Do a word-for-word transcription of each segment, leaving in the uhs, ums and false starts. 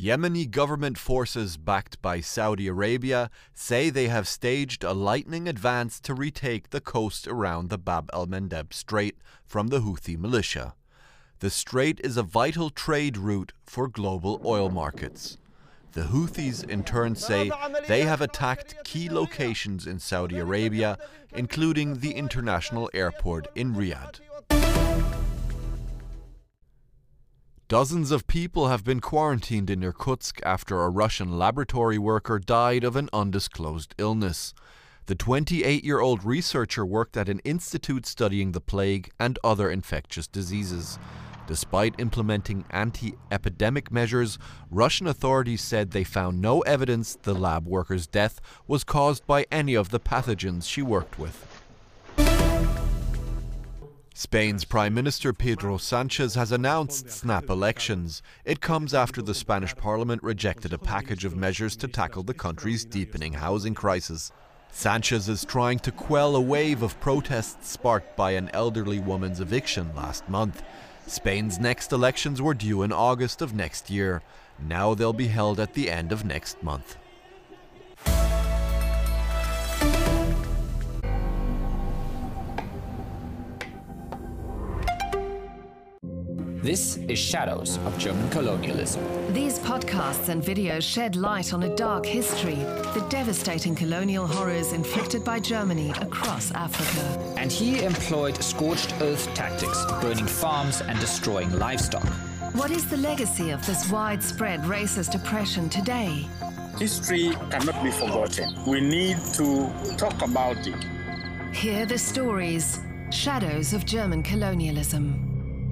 Yemeni government forces backed by Saudi Arabia say they have staged a lightning advance to retake the coast around the Bab el-Mandeb Strait from the Houthi militia. The strait is a vital trade route for global oil markets. The Houthis in turn say they have attacked key locations in Saudi Arabia, including the international airport in Riyadh. Dozens of people have been quarantined in Irkutsk after a Russian laboratory worker died of an undisclosed illness. The twenty-eight-year-old researcher worked at an institute studying the plague and other infectious diseases. Despite implementing anti-epidemic measures, Russian authorities said they found no evidence the lab worker's death was caused by any of the pathogens she worked with. Spain's Prime Minister Pedro Sánchez has announced snap elections. It comes after the Spanish Parliament rejected a package of measures to tackle the country's deepening housing crisis. Sánchez is trying to quell a wave of protests sparked by an elderly woman's eviction last month. Spain's next elections were due in August of next year. Now they'll be held at the end of next month. This is Shadows of German Colonialism. These podcasts and videos shed light on a dark history, the devastating colonial horrors inflicted by Germany across Africa. And he employed scorched earth tactics, burning farms and destroying livestock. What is the legacy of this widespread racist oppression today? History cannot be forgotten. We need to talk about it. Hear the stories, Shadows of German Colonialism.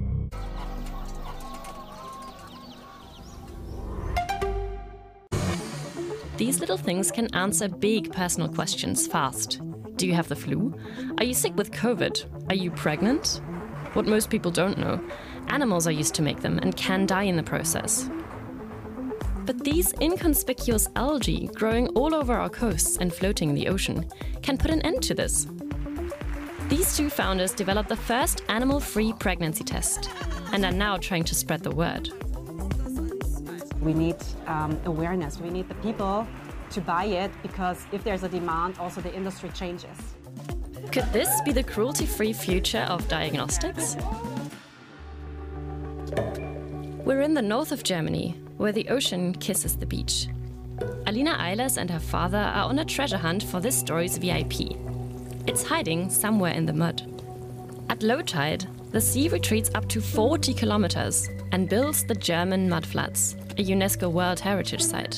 These little things can answer big personal questions fast. Do you have the flu? Are you sick with COVID? Are you pregnant? What most people don't know, animals are used to make them and can die in the process. But these inconspicuous algae growing all over our coasts and floating in the ocean can put an end to this. These two founders developed the first animal-free pregnancy test and are now trying to spread the word. We need um, awareness. We need the people to buy it, because if there's a demand, also the industry changes. Could this be the cruelty-free future of diagnostics? We're in the north of Germany, where the ocean kisses the beach. Alina Eilers and her father are on a treasure hunt for this story's V I P. It's hiding somewhere in the mud. At low tide, the sea retreats up to forty kilometers and builds the German mudflats, a UNESCO World Heritage Site.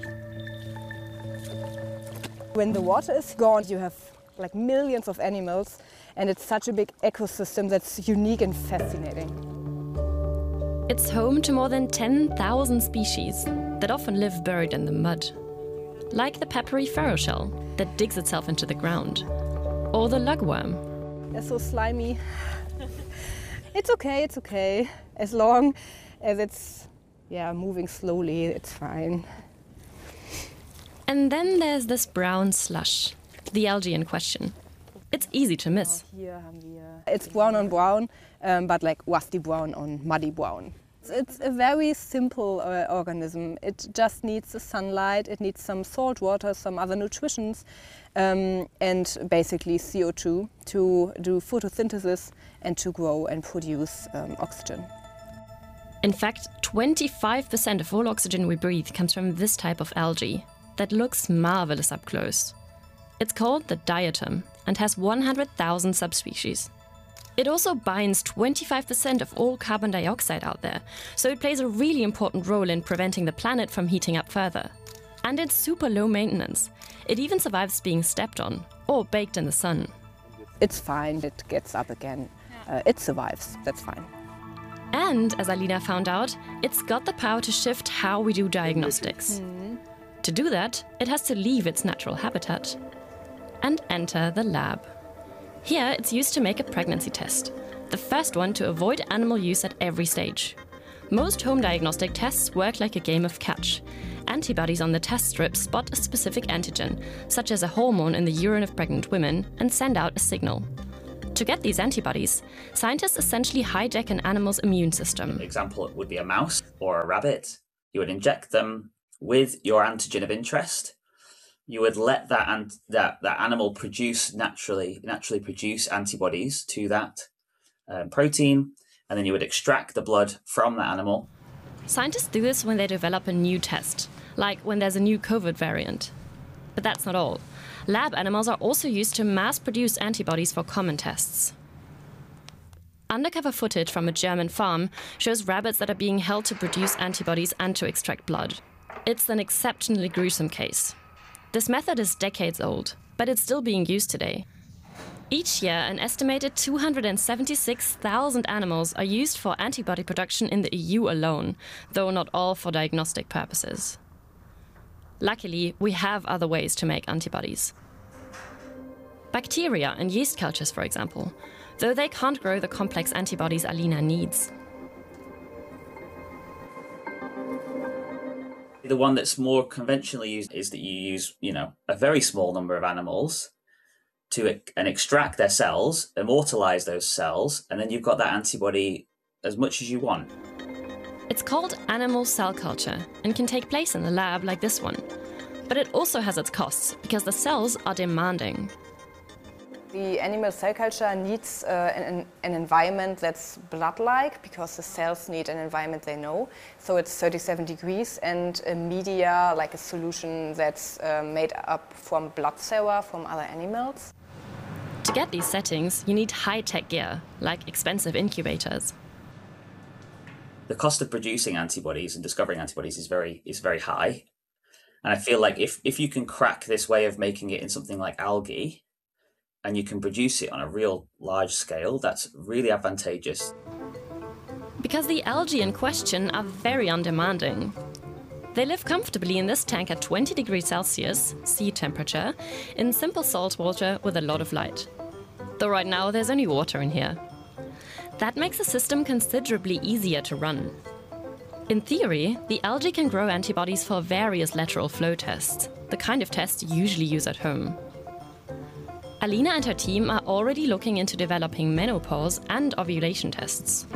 When the water is gone, you have like millions of animals, and it's such a big ecosystem that's unique and fascinating. It's home to more than ten thousand species that often live buried in the mud. Like the peppery pharaoh shell that digs itself into the ground, or the lugworm. They're so slimy. It's okay, it's okay. As long as it's yeah, moving slowly, it's fine. And then there's this brown slush, the algae in question. It's easy to miss. It's brown on brown, um, but like rusty brown on muddy brown. It's a very simple uh, organism. It just needs the sunlight, it needs some salt water, some other nutritions, um, and basically C O two to do photosynthesis and to grow and produce um, oxygen. In fact, twenty-five percent of all oxygen we breathe comes from this type of algae that looks marvelous up close. It's called the diatom and has one hundred thousand subspecies. It also binds twenty-five percent of all carbon dioxide out there, so it plays a really important role in preventing the planet from heating up further. And it's super low maintenance. It even survives being stepped on or baked in the sun. It's fine, it gets up again. Uh, it survives, that's fine. And, as Alina found out, it's got the power to shift how we do diagnostics. Mm. To do that, it has to leave its natural habitat and enter the lab. Here, it's used to make a pregnancy test, the first one to avoid animal use at every stage. Most home diagnostic tests work like a game of catch. Antibodies on the test strip spot a specific antigen, such as a hormone in the urine of pregnant women, and send out a signal. To get these antibodies, scientists essentially hijack an animal's immune system. An example would be a mouse or a rabbit. You would inject them with your antigen of interest. You would let that and that that animal produce naturally naturally produce antibodies to that um, protein, and then you would extract the blood from that animal. Scientists do this when they develop a new test, like when there's a new COVID variant. But that's not all. Lab animals are also used to mass-produce antibodies for common tests. Undercover footage from a German farm shows rabbits that are being held to produce antibodies and to extract blood. It's an exceptionally gruesome case. This method is decades old, but it's still being used today. Each year, an estimated two hundred seventy-six thousand animals are used for antibody production in the E U alone, though not all for diagnostic purposes. Luckily, we have other ways to make antibodies. Bacteria and yeast cultures, for example, though they can't grow the complex antibodies Alina needs. The one that's more conventionally used is that you use, you know, a very small number of animals to and extract their cells, immortalize those cells, and then you've got that antibody as much as you want. It's called animal cell culture and can take place in the lab like this one. But it also has its costs because the cells are demanding. The animal cell culture needs uh, an, an environment that's blood-like because the cells need an environment they know. So it's thirty-seven degrees and a media, like a solution that's uh, made up from blood serum from other animals. To get these settings, you need high-tech gear, like expensive incubators. The cost of producing antibodies and discovering antibodies is very is very high. And I feel like if, if you can crack this way of making it in something like algae, and you can produce it on a real large scale, that's really advantageous. Because the algae in question are very undemanding. They live comfortably in this tank at twenty degrees Celsius, sea temperature, in simple salt water with a lot of light. Though right now there's only water in here. That makes the system considerably easier to run. In theory, the algae can grow antibodies for various lateral flow tests, the kind of tests you usually use at home. Alina and her team are already looking into developing menopause and ovulation tests.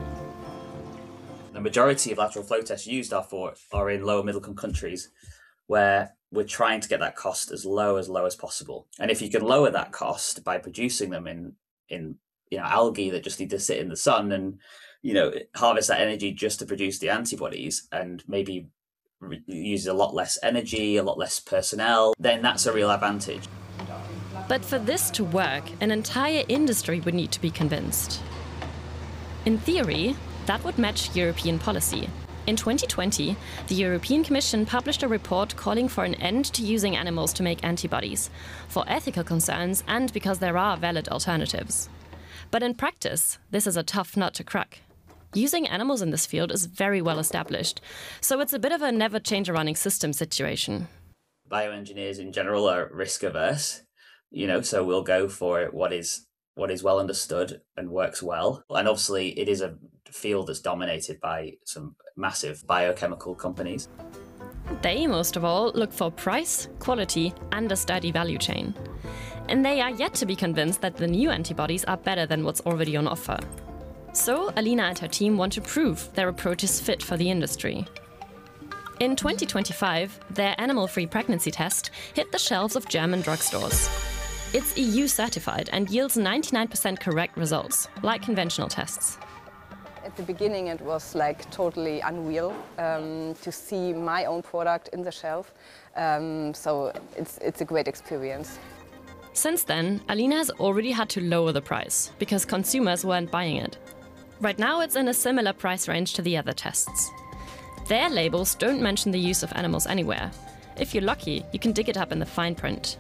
The majority of lateral flow tests used are for are in lower middle income countries, where we're trying to get that cost as low as low as possible. And if you can lower that cost by producing them in in you know algae that just need to sit in the sun and you know harvest that energy just to produce the antibodies, and maybe re- use a lot less energy, a lot less personnel, then that's a real advantage. But for this to work, an entire industry would need to be convinced. In theory, that would match European policy. In twenty twenty, the European Commission published a report calling for an end to using animals to make antibodies, for ethical concerns and because there are valid alternatives. But in practice, this is a tough nut to crack. Using animals in this field is very well established, so it's a bit of a never change a running system situation. Bioengineers in general are risk averse. You know, so we'll go for what is what is well understood and works well. And obviously, it is a field that's dominated by some massive biochemical companies. They, most of all, look for price, quality, and a steady value chain. And they are yet to be convinced that the new antibodies are better than what's already on offer. So, Alina and her team want to prove their approach is fit for the industry. In twenty twenty-five, their animal-free pregnancy test hit the shelves of German drugstores. It's E U certified and yields ninety-nine percent correct results, like conventional tests. At the beginning it was like totally unreal um, to see my own product in the shelf, um, so it's, it's a great experience. Since then, Alina has already had to lower the price, because consumers weren't buying it. Right now it's in a similar price range to the other tests. Their labels don't mention the use of animals anywhere. If you're lucky, you can dig it up in the fine print.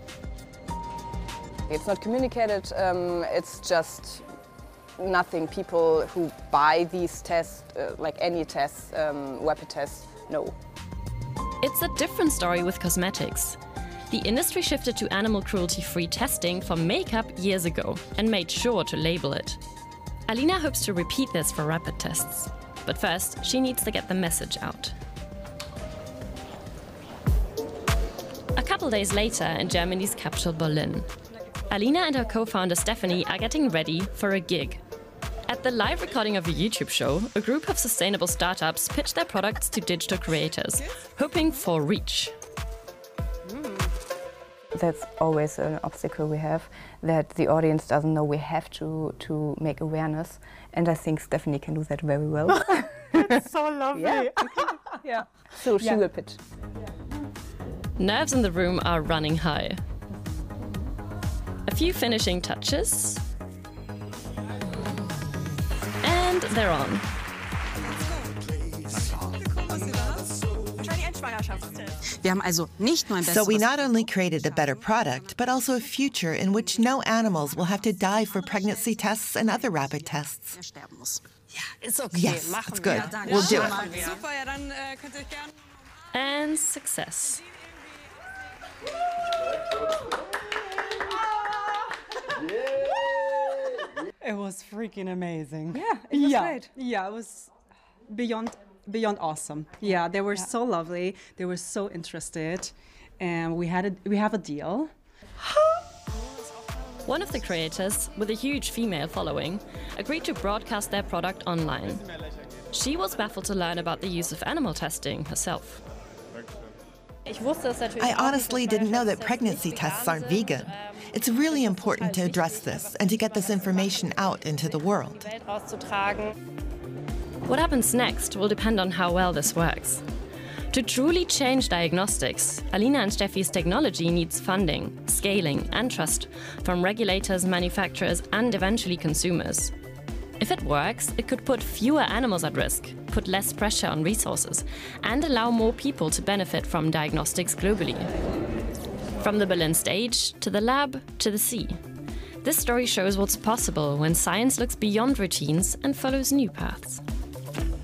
It's not communicated, um, it's just nothing. People who buy these tests, uh, like any tests, um, rapid tests, know. It's a different story with cosmetics. The industry shifted to animal cruelty-free testing for makeup years ago and made sure to label it. Alina hopes to repeat this for rapid tests. But first, she needs to get the message out. A couple days later in Germany's capital Berlin, Alina and her co-founder Stephanie are getting ready for a gig. At the live recording of a YouTube show, a group of sustainable startups pitch their products to digital creators, hoping for reach. That's always an obstacle we have, that the audience doesn't know we have to, to make awareness. And I think Stephanie can do that very well. That's so lovely. Yeah. Yeah. So she Yeah. will pitch. Nerves in the room are running high. A few finishing touches. And they're on. So we not only created a better product, but also a future in which no animals will have to die for pregnancy tests and other rapid tests. Yes, that's good. We'll do it. And success. It was freaking amazing. Yeah, it was yeah. great. Yeah, it was beyond beyond awesome. Yeah, they were so lovely. They were so interested, and we had a we have a deal. One of the creators, with a huge female following, agreed to broadcast their product online. She was baffled to learn about the use of animal testing herself. I honestly didn't know that pregnancy tests aren't vegan. It's really important to address this and to get this information out into the world. What happens next will depend on how well this works. To truly change diagnostics, Alina and Steffi's technology needs funding, scaling, and trust from regulators, manufacturers, and eventually consumers. If it works, it could put fewer animals at risk, put less pressure on resources, and allow more people to benefit from diagnostics globally. From the Berlin stage, to the lab, to the sea. This story shows what's possible when science looks beyond routines and follows new paths.